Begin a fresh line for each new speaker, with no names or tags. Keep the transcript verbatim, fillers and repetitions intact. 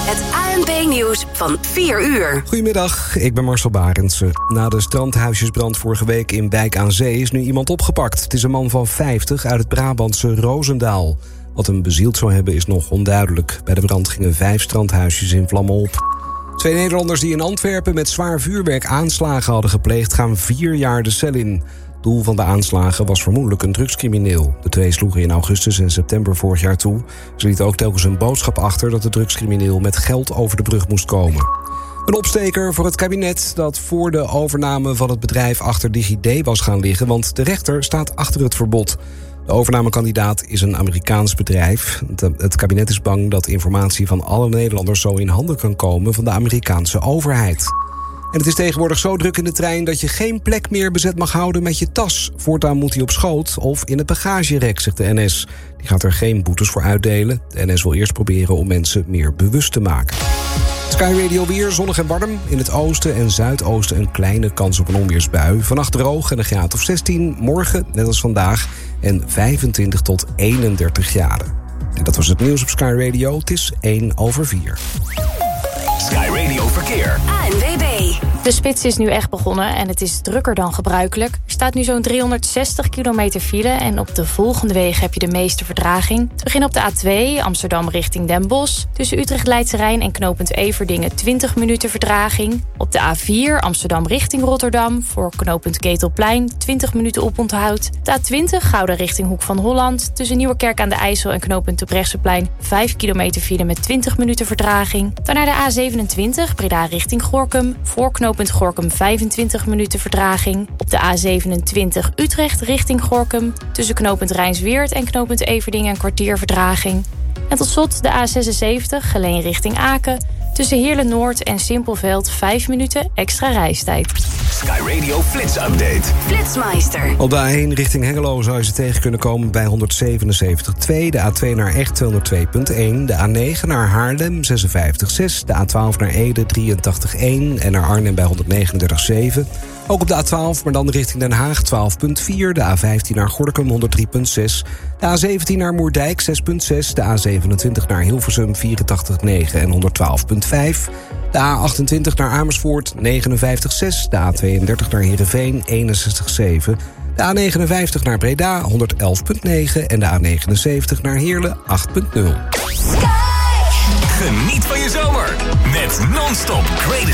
Het A N B-nieuws van vier uur.
Goedemiddag, ik ben Marcel Barendse. Na de strandhuisjesbrand vorige week in Wijk aan Zee is nu iemand opgepakt. Het is een man van vijftig uit het Brabantse Roosendaal. Wat hem bezield zou hebben is nog onduidelijk. Bij de brand gingen vijf strandhuisjes in vlammen op. Twee Nederlanders die in Antwerpen met zwaar vuurwerk aanslagen hadden gepleegd, gaan vier jaar de cel in. Doel van de aanslagen was vermoedelijk een drugscrimineel. De twee sloegen in augustus en september vorig jaar toe. Ze lieten ook telkens een boodschap achter dat de drugscrimineel met geld over de brug moest komen. Een opsteker voor het kabinet dat voor de overname van het bedrijf achter DigiD was gaan liggen, want de rechter staat achter het verbod. De overnamekandidaat is een Amerikaans bedrijf. Het kabinet is bang dat informatie van alle Nederlanders zo in handen kan komen van de Amerikaanse overheid. En het is tegenwoordig zo druk in de trein dat je geen plek meer bezet mag houden met je tas. Voortaan moet die op schoot of in het bagagerek, zegt de N S. Die gaat er geen boetes voor uitdelen. De N S wil eerst proberen om mensen meer bewust te maken. Sky Radio weer, zonnig en warm. In het oosten en zuidoosten een kleine kans op een onweersbui. Vannacht droog en een graad of zestien. Morgen, net als vandaag, en vijfentwintig tot eenendertig graden. En dat was het nieuws op Sky Radio. Het is één over vier.
Sky Radio Verkeer.
A N W B.
De spits is nu echt begonnen en het is drukker dan gebruikelijk. Er staat nu zo'n driehonderdzestig kilometer file en op de volgende wegen heb je de meeste vertraging. Te beginnen op de A twee, Amsterdam richting Den Bosch. Tussen Utrecht Leidse Rijn en knooppunt Everdingen twintig minuten vertraging. Op de A vier, Amsterdam richting Rotterdam. Voor knooppunt Ketelplein twintig minuten oponthoud. De A twintig, Gouda richting Hoek van Holland. Tussen Nieuwerkerk aan de IJssel en knooppunt Terbrechtseplein vijf kilometer file met twintig minuten vertraging. Dan naar de A zevenentwintig, Breda richting Gorinchem. Voor knooppunt Gorinchem vijfentwintig minuten vertraging. Op de A zevenentwintig, Utrecht richting Gorinchem. Tussen knooppunt Rijnsweert en knooppunt Everdingen een kwartier vertraging. En tot slot de A zesenzeventig, Geleen richting Aken. Tussen Heerlen-Noord en Simpelveld vijf minuten extra reistijd.
Sky Radio Flits Update.
Flitsmeister.
Op de A één richting Hengelo zou je ze tegen kunnen komen bij honderdzevenenzeventig komma twee. De A twee naar Echt tweehonderdtwee komma één. De A negen naar Haarlem zesenvijftig komma zes. De A twaalf naar Ede drieëntachtig komma één. En naar Arnhem bij honderdnegenendertig komma zeven. Ook op de A twaalf, maar dan richting Den Haag twaalf komma vier. De A vijftien naar Gorinchem honderdrie komma zes. De A zeventien naar Moerdijk zes komma zes. De A zevenentwintig naar Hilversum vierentachtig komma negen en honderdtwaalf komma vijf. De A achtentwintig naar Amersfoort negenenvijftig komma zes. De A tweeëndertig naar Heerenveen eenenzestig komma zeven. De A negenenvijftig naar Breda honderd elf komma negen. En de A negenenzeventig naar Heerlen acht komma nul.
Geniet van je zomer met non-stop greatest